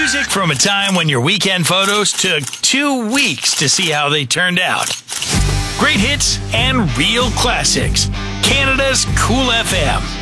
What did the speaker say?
Music from a time when your weekend photos took 2 weeks to see how they turned out. Great hits and real classics. Canada's Cool FM.